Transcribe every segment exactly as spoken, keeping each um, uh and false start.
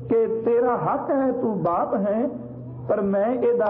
कि तेरा हक है, तू बाप है, पर मैं एदा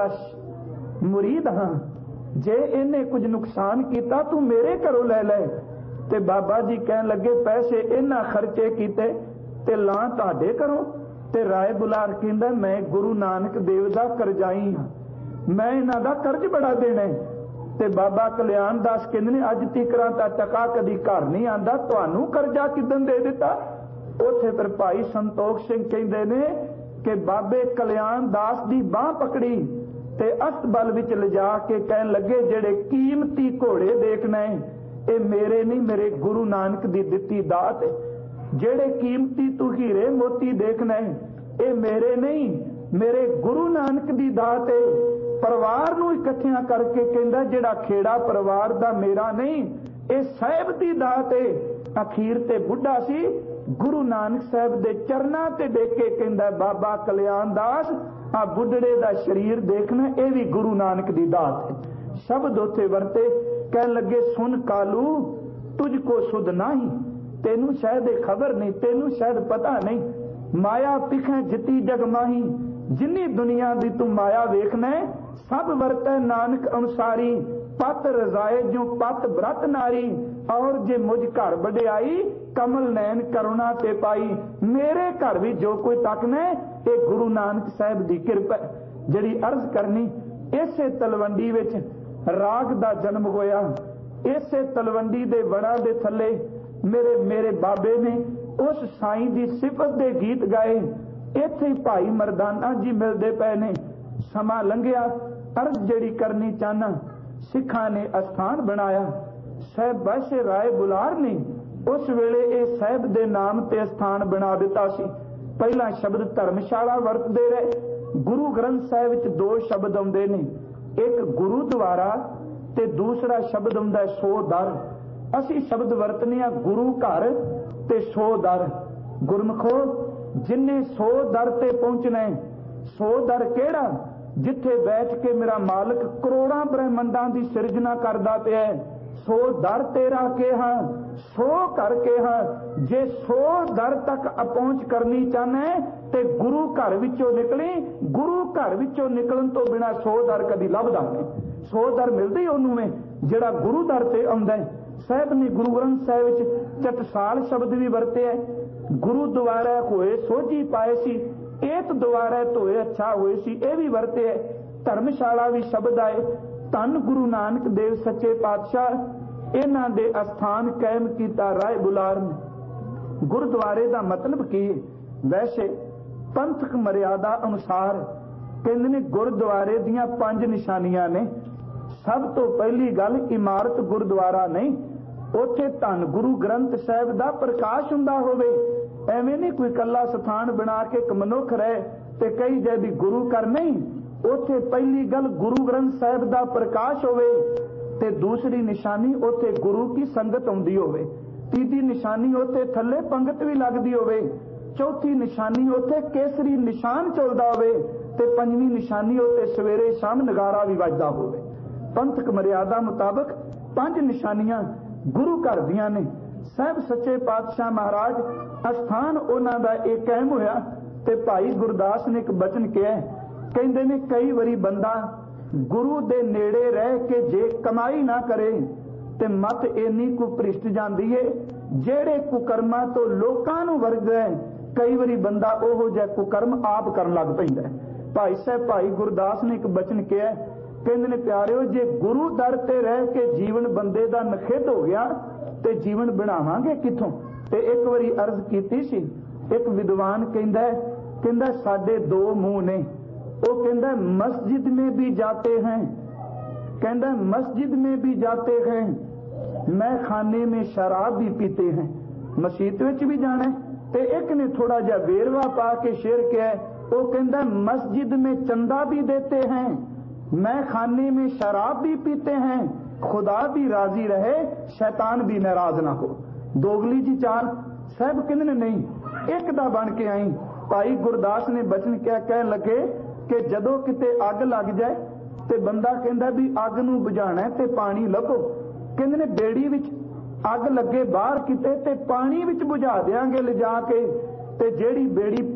मुरीद हाँ, जे इन्हें कुछ नुकसान किया तू मेरे घरों लै लै। ते बाबा जी कहन लगे पैसे इन्हां खर्चे कीते ते लां तुहाडे घरों। ते राय बुलार कहंदा मैं गुरु नानक देव दा करजाई हाँ, मैं इन्हां दा कर्ज बड़ा देना है। ते बाबा कल्याण दास कहंदे ने अज तिकरां तां टका कदी घर नहीं आंदा, तुहानू कर्जा किदन दे दिता। उत्थे फिर भाई संतोख सिंह कहंदे ने कि बाबे कल्याण दास दी बांह पकड़ी ते अस्तबल विच लिजा के कहन लगे जेड़े कीमती घोड़े देखना है ये मेरे नहीं, मेरे गुरु नानक दी दित्ती दात है। जेड़े कीमती तू हीरे मोती देखना है ये मेरे नहीं, मेरे गुरु नानक दी दात है। परिवार नूं इकट्ठियां करके कहंदा जेड़ा खेड़ा परिवार दा मेरा नहीं, ये साहिब दी दात है। अखीर ते बुढ़ा सी गुरु नानक साहब दे चरनां ते देखे कहंदा बाबा कल्याण दास आ बुढ़ड़े दा शरीर देखना ये भी गुरु नानक दी दात है। शब्द उथे वरते कहन लगे सुन कालू तुझको सुध नहीं, तेनू शायद खबर नहीं, तेनू शायद पता नहीं। माया पिखें जिती जग माही, जिन्नी दुनिया दी तू माया वेखना है सब वरतै नानक अनुसारी। पत रजाए जो पत व्रत नारी, और जे मुझ घर बड़ियाई कमल नैन करुणा ते पाई। मेरे घर भी जो कोई तकना ये गुरु नानक साहब दी किरपा। जड़ी अर्ज करनी इसे तलवंडी विच राग दा जन्म होया, इसे तलवंडी दे वड़ा दे थले मेरे मेरे बाबे ने उस साईं दी सिफत दे गीत गाए। इत्थे भाई मरदाना जी मिलदे पए ने। समा लंघिया, अर्ज जड़ी करनी चाहना, सिखां ने अस्थान बनाया। साहब वैसे राय बुलार ने उस वेले ये साहब दे नाम ते स्थान बना दिता सी। पहला शब्द धर्मशाला वरतदे रहे। गुरु ग्रंथ साहिब विच दो शब्द आउंदे ने, एक गुरुद्वारा ते दूसरा शब्द आउंदा है सो दर। असी शब्द वरतने आ गुरु घर ते सो दर। गुरमुखो जिन्ने सो दर ते पहुंचना है, सो दर केड़ा जिथे बैठ के मेरा मालिक करोड़ां ब्रह्मंडां दी सिरजना करदा पिया है। सो दर तेरा के हाँ, सो करके हाँ। जे सो दर तक पहुंच करनी चाहना है ते गुरु घर विचों निकली। गुरु घर विचों निकलन तो बिना सो दर कदी लभदा नहीं। सो दर मिलदी ओनू है जिहड़ा गुरु दर ते आउंदा है। साहब ने गुरु ग्रंथ साहिब विच चटसाल शब्द भी वरते है। गुरु द्वारा होए सोझी पाए सी, एत द्वारा धोए अच्छा होए सी, ये भी वरते है। धर्मशाला भी शब्द आए। धन गुरु नानक देव सच्चे पातशाह इन्हां दे अस्थान कायम कीता राय बुलार ने। गुरुद्वारे दा मतलब की वैसे पंथक मर्यादा अनुसार कहंदे ने गुरुद्वारे दियां पंज निशानियां ने। सब तो पहली गल इमारत गुरुद्वारा नहीं, उत्थे धन गुरु ग्रंथ साहिब दा प्रकाश हुंदा होवे। एवें नहीं कोई कला स्थान बना के एक मनुख रहे ते कई जै भी गुरु कर नहीं। उत्थे पहली गल गुरु ग्रंथ साहिब दा प्रकाश होवे ते दूसरी निशानी उत्थे गुरु की संगत आउंदी होवे। तीसरी निशानी उत्थे थल्ले पंगत भी लगदी होवे। चौथी निशानी उत्थे केसरी निशान चलदा होवे ते पंजवीं निशानी उत्थे सवेरे शाम नगारा भी वजदा होवे। पंथक मर्यादा मुताबक पंज निशानियां गुरु घर दियां ने। साहब सच्चे पातशाह महाराज अस्थान उन्हां दा एक कायम होया ते भाई गुरदास ने एक बचन कहा। कहंदे ने कई वारी बंदा गुरु दे नेड़े रह के जे कमाई ना करे ते मत इन्नी को भ्रिष्ट जांदी है जेड़े कुकर्मा तो लोकां नूं वरगदा है। कई वारी बंदा ओहो जिहा कुकर्म आप करन लग पैंदा है। भाई साहब भाई गुरदास ने एक बचन कहा। कहंदे ने प्यारिओ जे गुरु दर ते रह के जीवन बंदे दा नखिद्ध हो गया ते जीवन बनावांगे किथों। ते एक वारी अर्ज कीती सी। एक विद्वान कहंदा है कहंदा साडे दो मुंह ने। वो कहंदा मस्जिद में भी जाते हैं, कहंदा मस्जिद में भी जाते हैं, मैं खाने में शराब भी पीते हैं। मसीत विच भी जाना है। ते एक ने थोड़ा जा बेरवा पा के शेर किया है। वो कहंदा मस्जिद में चंदा भी देते हैं, मैं खाने में शराब भी पीते हैं, खुदा भी राजी रहे शैतान भी नाराज ना हो। दोगली जी चाल साहब कहंदे नहीं एक दा बन के आई। भाई गुरदास ने बचन क्या कह लगे कि जदों किते अग लग जाए ते बंदा कहंदा भी अग नूं बुझाना ते पानी लभो। कहंदे ने बेड़ी विच अग लगे बाहर किते ते पानी विच बुझा देंगे लिजा के ते जेड़ी बेड़ी